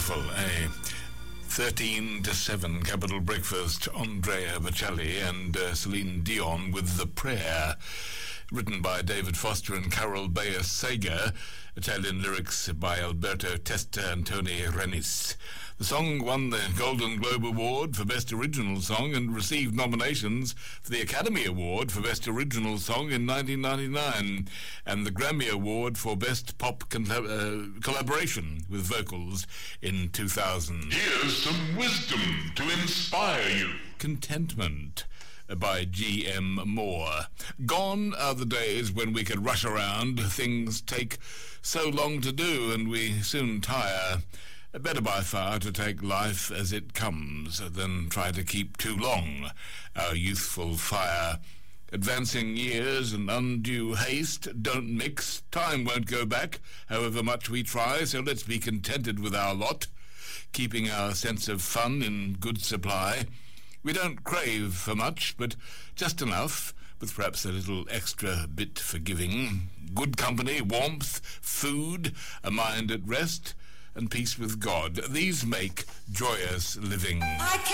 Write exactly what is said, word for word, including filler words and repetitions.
Wonderful, eh? thirteen to seven Capital Breakfast, Andrea Bocelli and uh, Celine Dion with The Prayer, written by David Foster and Carol Bayer Sager, Italian lyrics by Alberto Testa and Tony Renis. The song won the Golden Globe Award for Best Original Song and received nominations for the Academy Award for Best Original Song in nineteen ninety-nine and the Grammy Award for Best Pop con- uh, Collaboration with Vocals in two thousand. Here's some wisdom to inspire you. Contentment by G M Moore. Gone are the days when we could rush around. Things take so long to do and we soon tire. Better by far to take life as it comes than try to keep too long our youthful fire. Advancing years and undue haste don't mix. Time won't go back, however much we try, so let's be contented with our lot, keeping our sense of fun in good supply. We don't crave for much, but just enough, with perhaps a little extra bit forgiving. Good company, warmth, food, a mind at rest, and peace with God. These make joyous living. I